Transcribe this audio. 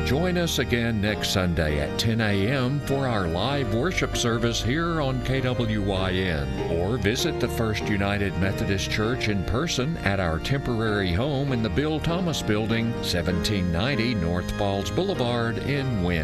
Join us again next Sunday at 10 a.m. for our live worship service here on KWYN, or visit the First United Methodist Church in person at our temporary home in the Bill Thomas Building, 1790 North Falls Boulevard in Wynne.